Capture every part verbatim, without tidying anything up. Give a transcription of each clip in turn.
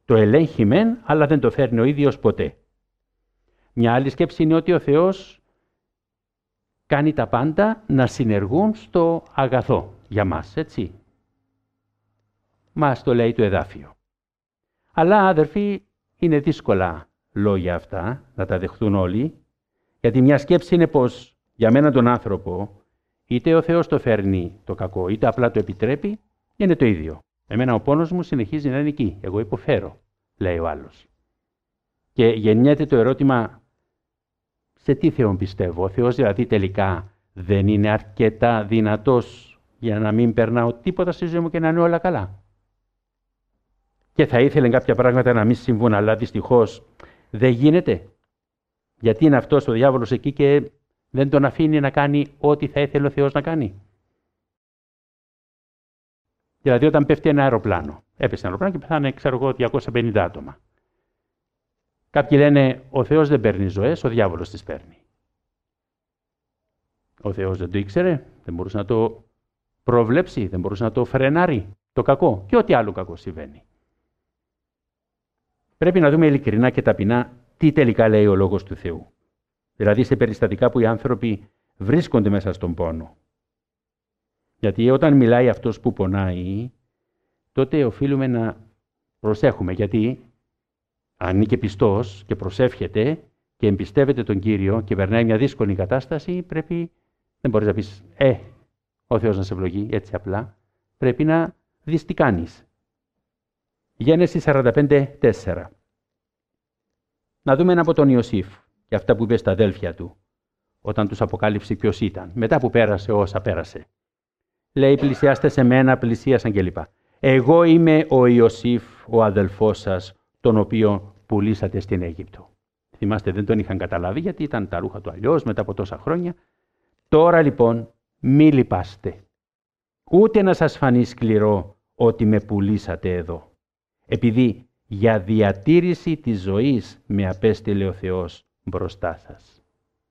Το ελέγχει μεν, αλλά δεν το φέρνει ο ίδιος ποτέ. Μια άλλη σκέψη είναι ότι ο Θεός κάνει τα πάντα να συνεργούν στο αγαθό για μας, έτσι. Μας το λέει το εδάφιο. Αλλά, αδερφοί, είναι δύσκολα λόγια αυτά να τα δεχτούν όλοι, γιατί μια σκέψη είναι πως για μένα τον άνθρωπο, είτε ο Θεός το φέρνει το κακό, είτε απλά το επιτρέπει, είναι το ίδιο. Εμένα ο πόνος μου συνεχίζει να είναι εκεί. Εγώ υποφέρω, λέει ο άλλος. Και γεννιέται το ερώτημα, σε τι Θεόν πιστεύω? Ο Θεός δηλαδή τελικά δεν είναι αρκετά δυνατός για να μην περνάω τίποτα στη ζωή μου και να είναι όλα καλά? Και θα ήθελε κάποια πράγματα να μην συμβούν, αλλά δυστυχώς δεν γίνεται. Γιατί είναι αυτός ο διάβολος εκεί και δεν τον αφήνει να κάνει ό,τι θα ήθελε ο Θεός να κάνει? Δηλαδή όταν πέφτει ένα αεροπλάνο, έπεσε ένα αεροπλάνο και πεθάνε, ξέρω εγώ, διακόσια πενήντα άτομα. Κάποιοι λένε, ο Θεός δεν παίρνει ζωές, ο διάβολος τις παίρνει. Ο Θεός δεν το ήξερε, δεν μπορούσε να το προβλέψει, δεν μπορούσε να το φρενάρει το κακό και ό,τι άλλο κακό συμβαίνει. Πρέπει να δούμε ειλικρινά και ταπεινά τι τελικά λέει ο Λόγος του Θεού. Δηλαδή σε περιστατικά που οι άνθρωποι βρίσκονται μέσα στον πόνο. Γιατί όταν μιλάει αυτός που πονάει, τότε οφείλουμε να προσέχουμε, γιατί αν είναι και πιστός και προσεύχεται και εμπιστεύεται τον Κύριο και περνάει μια δύσκολη κατάσταση, πρέπει, δεν μπορείς να πεις, ε, ο Θεός να σε ευλογεί, έτσι απλά. Πρέπει να δεις τι κάνεις. Γένεση σαράντα πέντε τέσσερα. Να δούμε ένα από τον Ιωσήφ και αυτά που είπε στα αδέλφια του, όταν τους αποκάλυψε ποιος ήταν, μετά που πέρασε όσα πέρασε. Λέει, πλησιάστε σε μένα, πλησίασαν κλπ. Εγώ είμαι ο Ιωσήφ, ο αδελφός σας, τον οποίο πουλήσατε στην Αίγυπτο. Θυμάστε, δεν τον είχαν καταλάβει γιατί ήταν τα ρούχα του αλλιώς μετά από τόσα χρόνια. Τώρα λοιπόν μη λυπάστε. Ούτε να σας φανεί σκληρό ότι με πουλήσατε εδώ. Επειδή για διατήρηση της ζωής με απέστειλε ο Θεός μπροστά σας.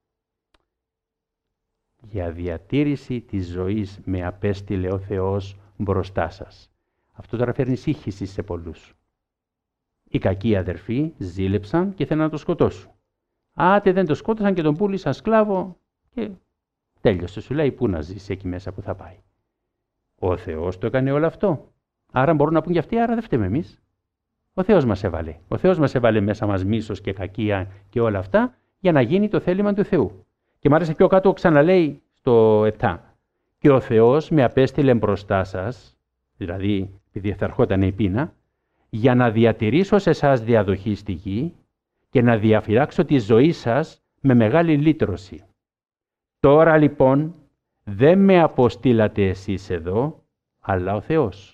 Για διατήρηση της ζωής με απέστειλε ο Θεός μπροστά σας. Αυτό τώρα φέρνει σύγχυση σε πολλούς. Οι κακοί αδερφοί ζήλεψαν και θέλαν να το σκοτώσουν. Άτε δεν το σκότωσαν και τον πούλησαν σκλάβο και τέλειωσε. Σου λέει πού να ζήσει εκεί μέσα που θα πάει. Ο Θεός το έκανε όλο αυτό. Άρα μπορούν να πούν και αυτοί, άρα δεν φταίμε εμείς. Ο Θεός μας έβαλε. Ο Θεός μας έβαλε μέσα μας μίσος και κακία και όλα αυτά για να γίνει το θέλημα του Θεού. Και μ' άρεσε πιο κάτω ξαναλέει στο επτά. Και ο Θεός με απέστειλε μπροστά σας, δηλαδή επειδή θα ερχόταν η πείνα, για να διατηρήσω σε εσάς διαδοχή στη γη και να διαφυλάξω τη ζωή σας με μεγάλη λύτρωση. Τώρα λοιπόν δεν με αποστήλατε εσείς εδώ, αλλά ο Θεός.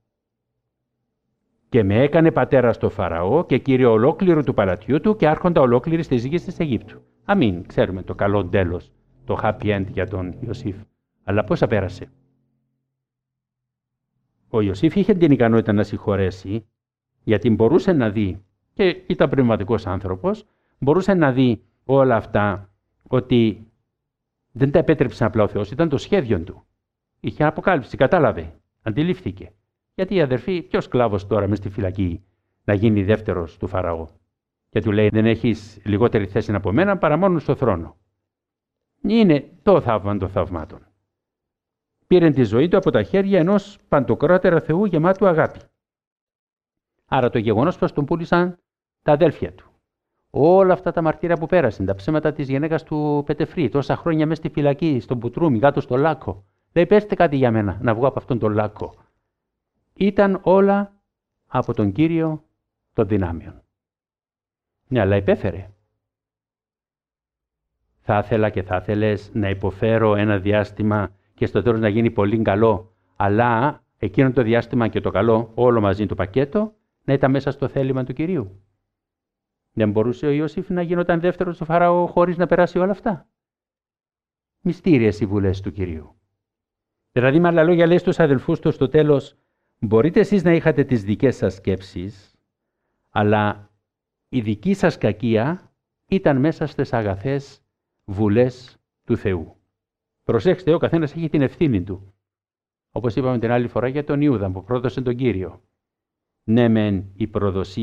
Και με έκανε πατέρα στο Φαραώ και κύριο ολόκληρου του παλατιού του και άρχοντα ολόκληρης της γης της Αιγύπτου. Αμήν, ξέρουμε το καλό τέλος, το happy end για τον Ιωσήφ. Αλλά πώς θα πέρασε? Ο Ιωσήφ είχε την ικανότητα να συγχωρέσει, γιατί μπορούσε να δει, και ήταν πνευματικός άνθρωπος, μπορούσε να δει όλα αυτά, ότι δεν τα επέτρεψε απλά ο Θεός, ήταν το σχέδιο του. Είχε αποκάλυψη, κατάλαβε, αντιλήφθηκε. Γιατί η αδερφή, ποιος σκλάβος τώρα μες στη φυλακή να γίνει δεύτερος του Φαραώ? Και του λέει, δεν έχεις λιγότερη θέση από μένα παρά μόνο στο θρόνο. Είναι το θαύμα των θαυμάτων. Πήρε τη ζωή του από τα χέρια ενός παντοκράτερα Θεού γεμάτου αγάπη. Άρα το γεγονός πως τον πούλησαν τα αδέλφια του. Όλα αυτά τα μαρτύρια που πέρασαν, τα ψέματα της γυναίκας του Πετεφρή, τόσα χρόνια μέσα στη φυλακή, στον Πουτρούμι, κάτω στο λάκκο. Δεν πέστε κάτι για μένα να βγω από αυτόν τον λάκκο. Ήταν όλα από τον Κύριο των δυνάμεων. Ναι, αλλά υπέφερε. Θα ήθελα και θα ήθελες να υποφέρω ένα διάστημα και στο τέλος να γίνει πολύ καλό, αλλά εκείνο το διάστημα και το καλό, όλο μαζί το πακέτο, να ήταν μέσα στο θέλημα του Κυρίου. Δεν μπορούσε ο Ιωσήφ να γινόταν δεύτερος του Φαραώ χωρίς να περάσει όλα αυτά? Μυστήριες οι βουλές του Κυρίου. Δηλαδή, με άλλα λόγια, λέει στους αδελφούς του στο τέλος, μπορείτε εσείς να είχατε τις δικές σας σκέψεις, αλλά η δική σας κακία ήταν μέσα στις αγαθές βουλές του Θεού. Προσέξτε, ο καθένας έχει την ευθύνη του. Όπως είπαμε την άλλη φορά για τον Ιούδα που πρόδωσε τον Κύριο. Ναι μεν η προδοσία